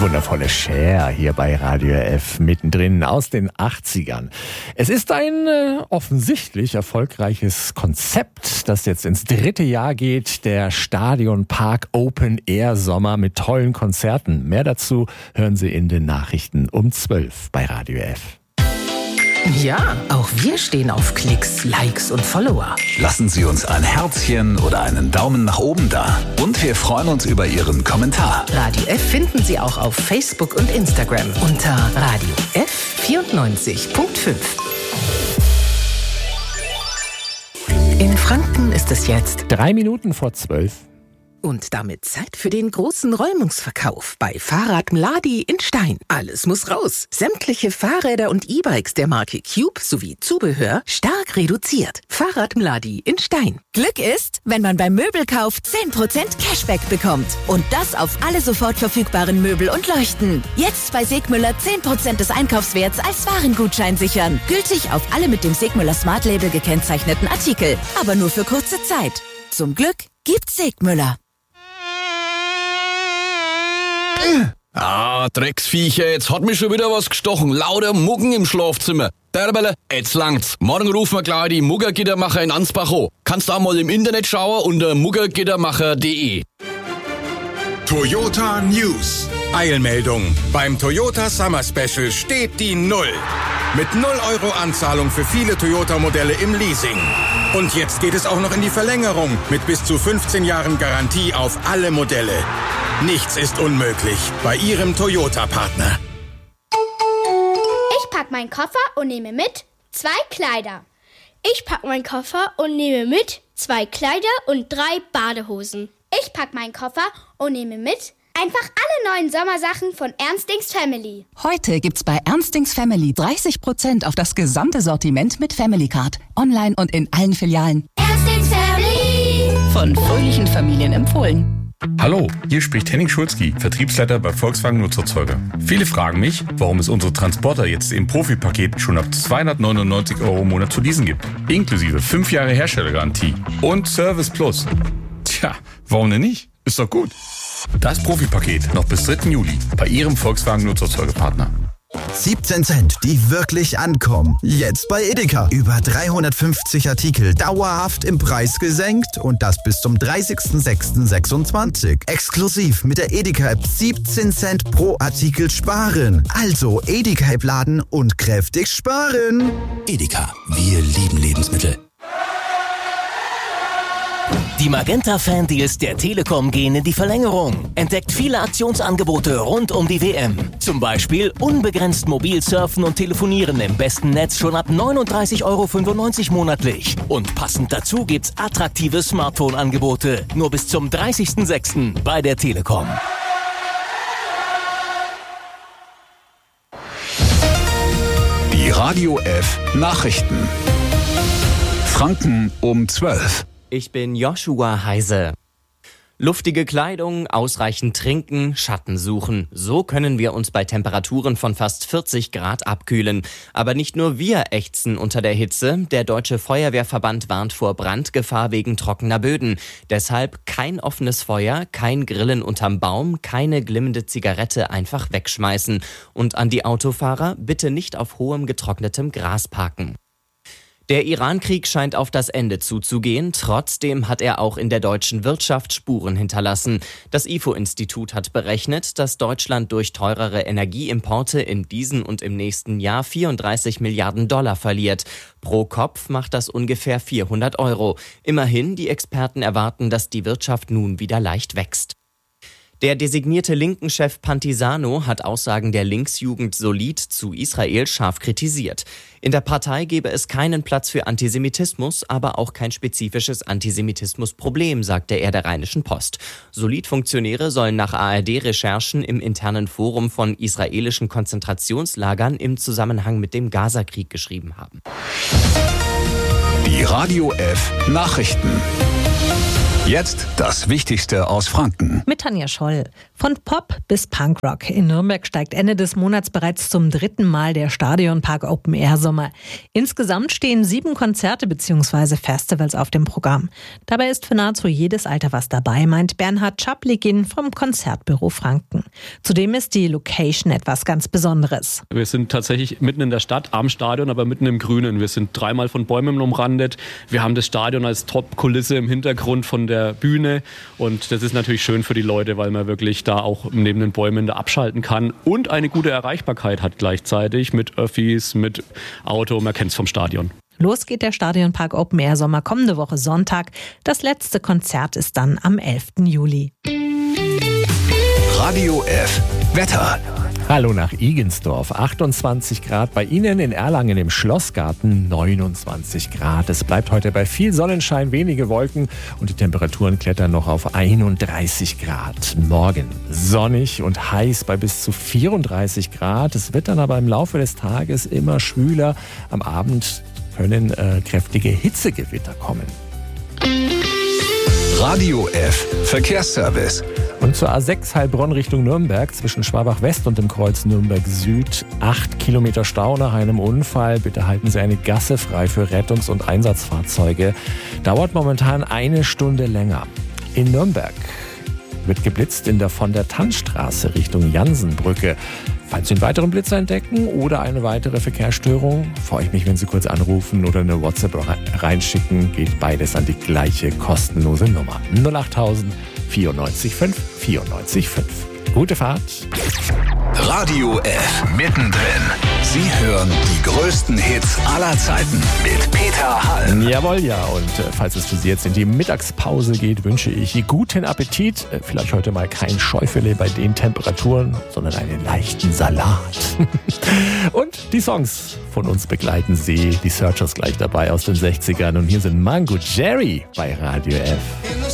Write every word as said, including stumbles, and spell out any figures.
Wundervolle Cher hier bei Radio F mittendrin aus den achtzigern. Es ist ein äh, offensichtlich erfolgreiches Konzept, das jetzt ins dritte Jahr geht. Der Stadion Park Open Air Sommer mit tollen Konzerten. Mehr dazu hören Sie in den Nachrichten um zwölf bei Radio F. Ja, auch wir stehen auf Klicks, Likes und Follower. Lassen Sie uns ein Herzchen oder einen Daumen nach oben da. Und wir freuen uns über Ihren Kommentar. Radio F finden Sie auch auf Facebook und Instagram unter Radio F vierundneunzig Komma fünf. In Franken ist es jetzt Drei Minuten vor zwölf. und damit Zeit für den großen Räumungsverkauf bei Fahrrad Mladi in Stein. Alles muss raus. Sämtliche Fahrräder und E-Bikes der Marke Cube sowie Zubehör stark reduziert. Fahrrad Mladi in Stein. Glück ist, wenn man beim Möbelkauf zehn Prozent Cashback bekommt. Und das auf alle sofort verfügbaren Möbel und Leuchten. Jetzt bei Segmüller zehn Prozent des Einkaufswerts als Warengutschein sichern. Gültig auf alle mit dem Segmüller Smart Label gekennzeichneten Artikel. Aber nur für kurze Zeit. Zum Glück gibt's Segmüller. Ah, Drecksviecher, jetzt hat mich schon wieder was gestochen. Lauter Muggen im Schlafzimmer. Derbele, jetzt langt's. Morgen rufen wir gleich die Muggergittermacher in Ansbach an. Kannst du auch mal im Internet schauen unter muggergittermacher punkt de. Toyota News. Eilmeldung. Beim Toyota Summer Special steht die Null. Mit null Euro Anzahlung für viele Toyota-Modelle im Leasing. Und jetzt geht es auch noch in die Verlängerung mit bis zu fünfzehn Jahren Garantie auf alle Modelle. Nichts ist unmöglich bei Ihrem Toyota-Partner. Ich pack meinen Koffer und nehme mit zwei Kleider. Ich pack meinen Koffer und nehme mit zwei Kleider und drei Badehosen. Ich pack meinen Koffer und nehme mit einfach alle neuen Sommersachen von Ernstings Family. Heute gibt's bei Ernstings Family dreißig Prozent auf das gesamte Sortiment mit Family Card. Online und in allen Filialen. Ernstings Family. Von fröhlichen Familien empfohlen. Hallo, hier spricht Henning Schulzki, Vertriebsleiter bei Volkswagen Nutzerzeuger. Viele fragen mich, warum es unsere Transporter jetzt im Profipaket schon ab zweihundertneunundneunzig Euro im Monat zu leasen gibt. Inklusive fünf Jahre Herstellergarantie und Service Plus. Tja, warum denn nicht? Ist doch gut. Das Profipaket noch bis dritten Juli bei Ihrem Volkswagen Nutzerzeugerpartner. siebzehn Cent, die wirklich ankommen. Jetzt bei Edeka. Über dreihundertfünfzig Artikel dauerhaft im Preis gesenkt und das bis zum dreißigsten sechsten sechsundzwanzig. Exklusiv mit der Edeka-App siebzehn Cent pro Artikel sparen. Also Edeka-App laden und kräftig sparen. Edeka, wir lieben Lebensmittel. Die Magenta-Fan-Deals der Telekom gehen in die Verlängerung. Entdeckt viele Aktionsangebote rund um die W M. Zum Beispiel unbegrenzt mobil surfen und telefonieren im besten Netz schon ab neununddreißig Euro fünfundneunzig monatlich. Und passend dazu gibt's attraktive Smartphone-Angebote. Nur bis zum dreißigsten sechsten bei der Telekom. Die Radio F Nachrichten. Franken um zwölf. Ich bin Joshua Heise. Luftige Kleidung, ausreichend trinken, Schatten suchen. So können wir uns bei Temperaturen von fast vierzig Grad abkühlen. Aber nicht nur wir ächzen unter der Hitze. Der Deutsche Feuerwehrverband warnt vor Brandgefahr wegen trockener Böden. Deshalb kein offenes Feuer, kein Grillen unterm Baum, keine glimmende Zigarette einfach wegschmeißen. Und an die Autofahrer, bitte nicht auf hohem getrocknetem Gras parken. Der Iran-Krieg scheint auf das Ende zuzugehen. Trotzdem hat er auch in der deutschen Wirtschaft Spuren hinterlassen. Das I F O-Institut hat berechnet, dass Deutschland durch teurere Energieimporte in diesem und im nächsten Jahr vierunddreißig Milliarden Dollar verliert. Pro Kopf macht das ungefähr vierhundert Euro. Immerhin, die Experten erwarten, dass die Wirtschaft nun wieder leicht wächst. Der designierte Linken-Chef Pantisano hat Aussagen der Linksjugend Solid zu Israel scharf kritisiert. In der Partei gebe es keinen Platz für Antisemitismus, aber auch kein spezifisches Antisemitismusproblem, sagte er der Rheinischen Post. Solid-Funktionäre sollen nach A R D-Recherchen im internen Forum von israelischen Konzentrationslagern im Zusammenhang mit dem Gazakrieg geschrieben haben. Die Radio F Nachrichten. Jetzt das Wichtigste aus Franken. Mit Tanja Scholl. Von Pop bis Punkrock. In Nürnberg steigt Ende des Monats bereits zum dritten Mal der Stadionpark Open Air Sommer. Insgesamt stehen sieben Konzerte bzw. Festivals auf dem Programm. Dabei ist für nahezu jedes Alter was dabei, meint Bernhard Czapligin vom Konzertbüro Franken. Zudem ist die Location etwas ganz Besonderes. Wir sind tatsächlich mitten in der Stadt, am Stadion, aber mitten im Grünen. Wir sind dreimal von Bäumen umrandet. Wir haben das Stadion als Top-Kulisse im Hintergrund von der Bühne und das ist natürlich schön für die Leute, weil man wirklich da auch neben den Bäumen da abschalten kann und eine gute Erreichbarkeit hat gleichzeitig mit Öffis, mit Auto, man kennt es vom Stadion. Los geht der Stadionpark Open Air Sommer kommende Woche Sonntag. Das letzte Konzert ist dann am elften Juli. Radio F. Wetter. Hallo nach Igensdorf, achtundzwanzig Grad, bei Ihnen in Erlangen im Schlossgarten neunundzwanzig Grad. Es bleibt heute bei viel Sonnenschein, wenige Wolken und die Temperaturen klettern noch auf einunddreißig Grad. Morgen sonnig und heiß bei bis zu vierunddreißig Grad. Es wird dann aber im Laufe des Tages immer schwüler. Am Abend können äh, kräftige Hitzegewitter kommen. Radio F. Verkehrsservice. Und zur A sechs Heilbronn Richtung Nürnberg zwischen Schwabach West und dem Kreuz Nürnberg Süd. Acht Kilometer Stau nach einem Unfall. Bitte halten Sie eine Gasse frei für Rettungs- und Einsatzfahrzeuge. Dauert momentan eine Stunde länger. In Nürnberg wird geblitzt in der von der Tannstraße Richtung Jansenbrücke. Falls Sie einen weiteren Blitzer entdecken oder eine weitere Verkehrsstörung, freue ich mich, wenn Sie kurz anrufen oder eine WhatsApp reinschicken. Geht beides an die gleiche kostenlose Nummer. null acht tausend vierundneunzig fünf vierundneunzig fünf. Gute Fahrt. Radio F. Mittendrin. Sie hören die größten Hits aller Zeiten mit Peter Hall. Jawohl, ja. Und äh, falls es für Sie jetzt in die Mittagspause geht, wünsche ich guten Appetit. Äh, vielleicht heute mal kein Schäufele bei den Temperaturen, sondern einen leichten Salat. Und die Songs von uns begleiten Sie. Die Searchers gleich dabei aus den sechzigern. Und hier sind Mango Jerry bei Radio F.